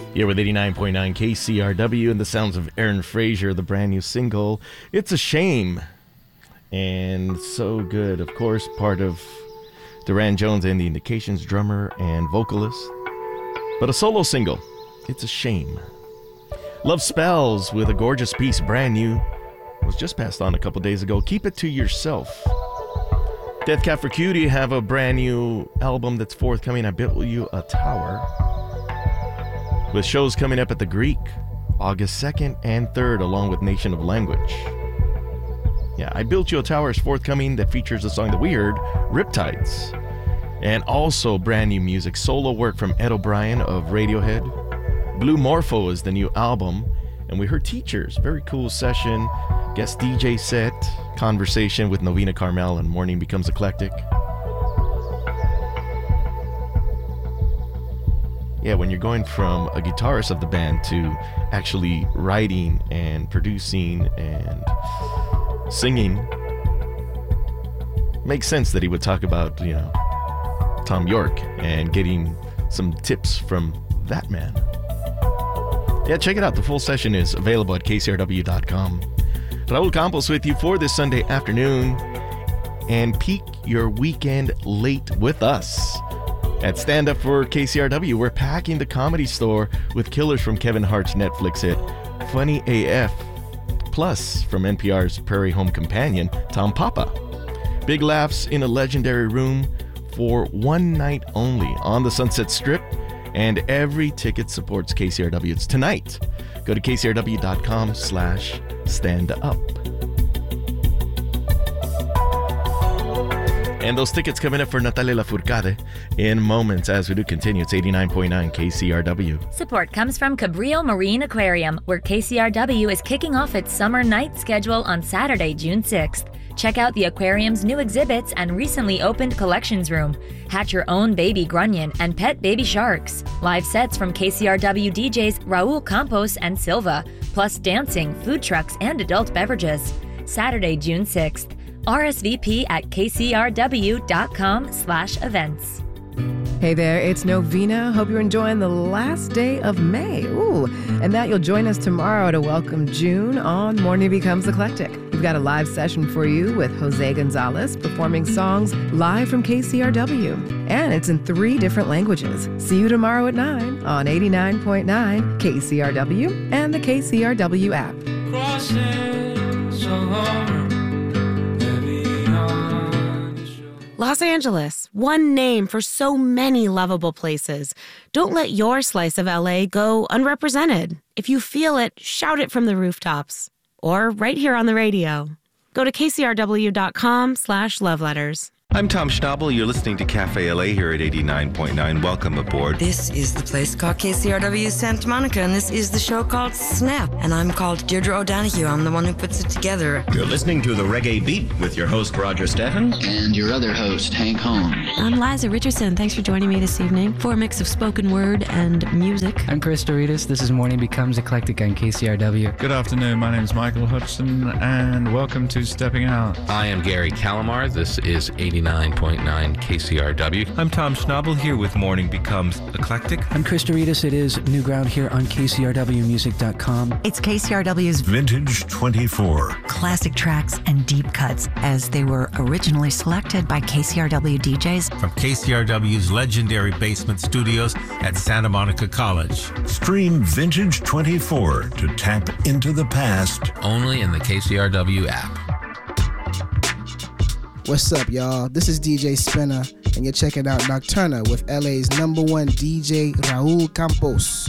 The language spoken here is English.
Here with 89.9 KCRW and the sounds of Aaron Frazier, the brand new single, It's a Shame. And so good, of course, part of Duran Jones and the Indications, drummer and vocalist. But a solo single, It's a Shame. Love Spells with a gorgeous piece, brand new, was just passed on a couple days ago, Keep It to Yourself. Death Cab for Cutie have a brand new album that's forthcoming, I Built You a Tower. With shows coming up at the Greek, August 2nd and 3rd, along with Nation of Language. Yeah, I Built You a Tower is forthcoming that features a song that we heard, Riptides. And also brand new music, solo work from Ed O'Brien of Radiohead. Blue Morpho is the new album. And we heard Teachers, very cool session, guest DJ set, conversation with Novena Carmel and Morning Becomes Eclectic. Yeah, when you're going from a guitarist of the band to actually writing and producing and singing, makes sense that he would talk about, Tom York and getting some tips from that man. Yeah, check it out. The full session is available at kcrw.com. Raul Campos with you for this Sunday afternoon, and peak your weekend late with us. At Stand Up for KCRW, we're packing the Comedy Store with killers from Kevin Hart's Netflix hit Funny AF, plus from NPR's Prairie Home Companion, Tom Papa. Big laughs in a legendary room for one night only on the Sunset Strip, and every ticket supports KCRW. It's tonight. Go to kcrw.com/standup. And those tickets coming up for Natalia Lafourcade in moments as we do continue. It's 89.9 KCRW. Support comes from Cabrillo Marine Aquarium, where KCRW is kicking off its summer night schedule on Saturday, June 6th. Check out the aquarium's new exhibits and recently opened collections room. Hatch your own baby grunion and pet baby sharks. Live sets from KCRW DJs Raul Campos and Silva, plus dancing, food trucks, and adult beverages. Saturday, June 6th. RSVP at kcrw.com/events. Hey there, it's Novena. Hope you're enjoying the last day of May. Ooh, and that you'll join us tomorrow to welcome June on Morning Becomes Eclectic. We've got a live session for you with Jose Gonzalez performing songs live from KCRW. And it's in 3 different languages. See you tomorrow at 9 on 89.9 KCRW and the KCRW app. Los Angeles, one name for so many lovable places. Don't let your slice of LA go unrepresented. If you feel it, shout it from the rooftops. Or right here on the radio. Go to kcrw.com/loveletters. I'm Tom Schnabel. You're listening to Cafe LA here at 89.9. Welcome aboard. This is the place called KCRW Santa Monica, and this is the show called Snap. And I'm called Deirdre O'Donoghue. I'm the one who puts it together. You're listening to The Reggae Beat with your host, Roger Steffens. And your other host, Hank Holmes. I'm Liza Richardson. Thanks for joining me this evening for a mix of spoken word and music. I'm Chris Doritas. This is Morning Becomes Eclectic on KCRW. Good afternoon. My name is Michael Hudson, and welcome to Stepping Out. I am Gary Calamar. This is 89.9 KCRW. I'm Tom Schnabel here with Morning Becomes Eclectic. I'm Chris Doritas. It is New Ground here on KCRWmusic.com. It's KCRW's Vintage 24. Classic tracks and deep cuts as they were originally selected by KCRW DJs. From KCRW's legendary basement studios at Santa Monica College. Stream Vintage 24 to tap into the past. Only in the KCRW app. What's up, y'all? This is DJ Spinner, and you're checking out Nocturna with LA's #1 DJ, Raul Campos.